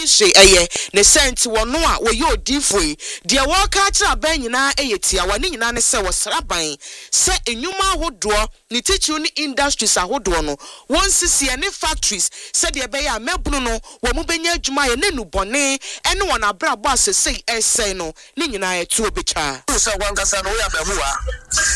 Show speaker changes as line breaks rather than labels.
she eye ne senti wono a wo ye odifoi de woka kira ban nyina eyetia wani nyina ne se wosraban se enwuma ahodo ne teacher ni industries ahodo no won sisi ne factories se de be ya mebunu no wo mu benya adwuma ye ne nubone ene wona abrabo asesei ese no ne nyina etu obetwa
so wankasa no ya behuwa